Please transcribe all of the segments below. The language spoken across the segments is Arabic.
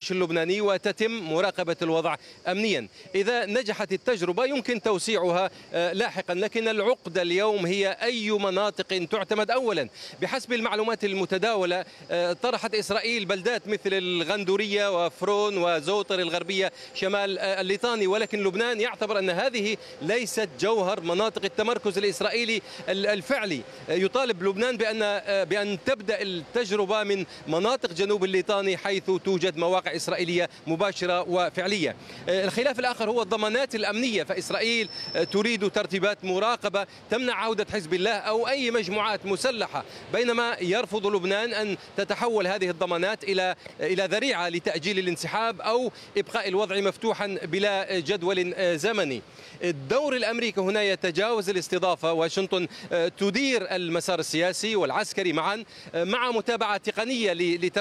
الجيش اللبناني وتتم مراقبة الوضع أمنيا. إذا نجحت التجربة يمكن توسيعها لاحقا، لكن العقدة اليوم هي أي مناطق تعتمد أولا. بحسب المعلومات المتداولة طرحت إسرائيل بلدات مثل الغندورية وفرون وزوطر الغربية شمال الليطاني، ولكن لبنان يعتبر أن هذه ليست جوهر مناطق التمركز الإسرائيلي الفعلي. يطالب لبنان بأن تبدأ التجربة من مناطق جنوب الليطاني حيث توجد مواقع إسرائيلية مباشرة وفعلية. الخلاف الآخر هو الضمانات الأمنية، فإسرائيل تريد ترتيبات مراقبة تمنع عودة حزب الله أو أي مجموعات مسلحة، بينما يرفض لبنان أن تتحول هذه الضمانات إلى ذريعة لتأجيل الانسحاب أو إبقاء الوضع مفتوحا بلا جدول زمني. الدور الأمريكي هنا يتجاوز الاستضافة. واشنطن تدير المسار السياسي والعسكري معا مع متابعة تقنية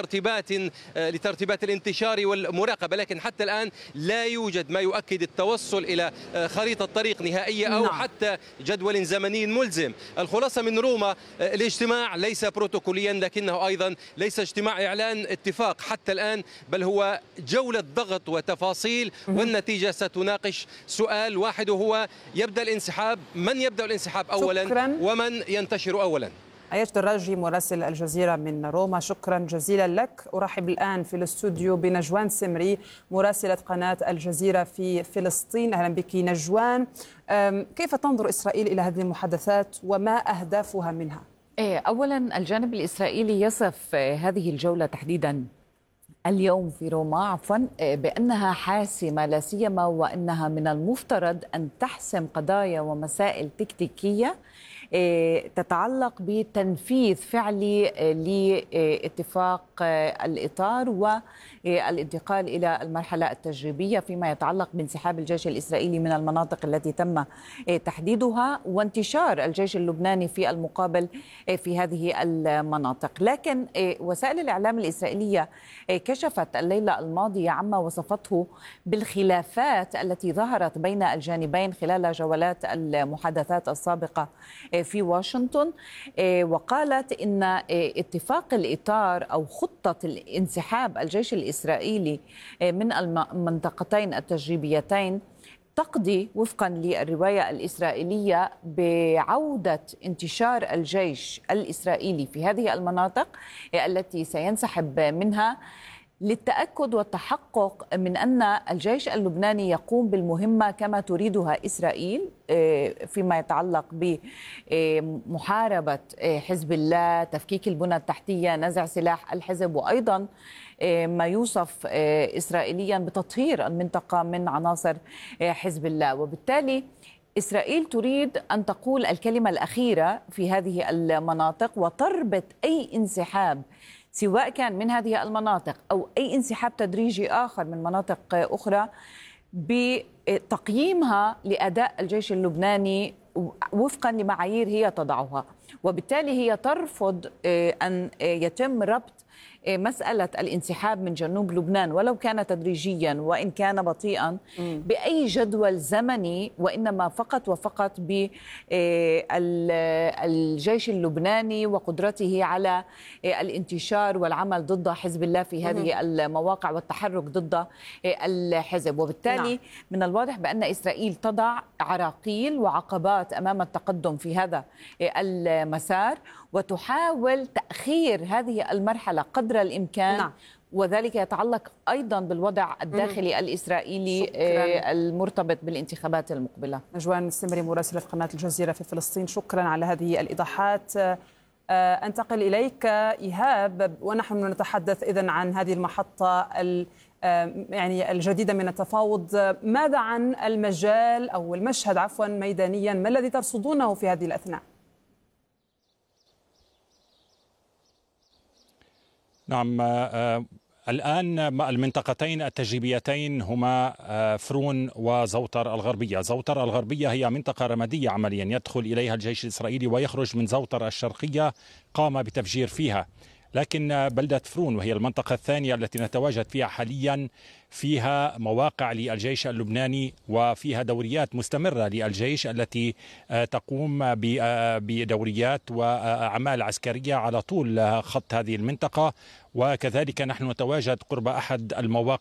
لترتيبات الانتشار والمراقبة، لكن حتى الآن لا يوجد ما يؤكد التوصل إلى خريطة طريق نهائية أو حتى جدول زمني ملزم. الخلاصة من روما، الاجتماع ليس بروتوكوليا لكنه أيضا ليس اجتماع إعلان اتفاق حتى الآن، بل هو جولة ضغط وتفاصيل، والنتيجة ستناقش سؤال واحد وهو يبدأ الانسحاب، من يبدأ الانسحاب أولا ومن ينتشر أولا. عياش دراجي مراسل الجزيرة من روما، شكرا جزيلا لك. أرحب الآن في الاستوديو بنجوان سمري مراسلة قناة الجزيرة في فلسطين. أهلا بك نجوان. كيف تنظر إسرائيل إلى هذه المحادثات وما أهدافها منها؟ أولا الجانب الإسرائيلي يصف هذه الجولة تحديدا اليوم في روما بأنها حاسمة، لا سيما وأنها من المفترض أن تحسم قضايا ومسائل تكتيكية تتعلق بتنفيذ فعلي لاتفاق الإطار والانتقال إلى المرحلة التجريبية فيما يتعلق بانسحاب الجيش الإسرائيلي من المناطق التي تم تحديدها وانتشار الجيش اللبناني في المقابل في هذه المناطق. لكن وسائل الإعلام الإسرائيلية كشفت الليلة الماضية عما وصفته بالخلافات التي ظهرت بين الجانبين خلال جولات المحادثات السابقة في واشنطن، وقالت إن اتفاق الإطار أو خطة الانسحاب الجيش الإسرائيلي من المنطقتين التجريبيتين تقضي وفقا للرواية الإسرائيلية بعودة انتشار الجيش الإسرائيلي في هذه المناطق التي سينسحب منها للتأكد والتحقق من أن الجيش اللبناني يقوم بالمهمة كما تريدها إسرائيل فيما يتعلق بمحاربة حزب الله، تفكيك البنى التحتية، نزع سلاح الحزب، وأيضا ما يوصف إسرائيليا بتطهير المنطقة من عناصر حزب الله. وبالتالي إسرائيل تريد أن تقول الكلمة الأخيرة في هذه المناطق وتربط أي انسحاب سواء كان من هذه المناطق أو أي انسحاب تدريجي آخر من مناطق أخرى بتقييمها لأداء الجيش اللبناني وفقا لمعايير هي تضعها. وبالتالي هي ترفض أن يتم ربط مسألة الانسحاب من جنوب لبنان ولو كان تدريجيا وإن كان بطيئا بأي جدول زمني، وإنما فقط وفقط بالجيش اللبناني وقدرته على الانتشار والعمل ضد حزب الله في هذه المواقع والتحرك ضد الحزب. وبالتالي من الواضح بأن إسرائيل تضع عراقيل وعقبات أمام التقدم في هذا المسار وتحاول تأخير هذه المرحلة قدر الإمكان. وذلك يتعلق أيضا بالوضع الداخلي الإسرائيلي المرتبط بالانتخابات المقبلة. نجوان السمري مراسلة قناة الجزيرة في فلسطين، شكرا على هذه الإيضاحات. أنتقل إليك إيهاب ونحن نتحدث إذن عن هذه المحطة يعني الجديدة من التفاوض. ماذا عن المجال أو المشهد ميدانيا؟ ما الذي ترصدونه في هذه الأثناء؟ نعم، الآن المنطقتين التجريبيتين هما فرون وزوطر الغربية. زوطر الغربية هي منطقة رمادية عمليا يدخل إليها الجيش الإسرائيلي ويخرج من زوطر الشرقية قام بتفجير فيها. لكن بلدة فرون وهي المنطقة الثانية التي نتواجد فيها حاليا فيها مواقع للجيش اللبناني وفيها دوريات مستمرة للجيش التي تقوم بدوريات وأعمال عسكرية على طول خط هذه المنطقة. وكذلك نحن نتواجد قرب أحد المواقع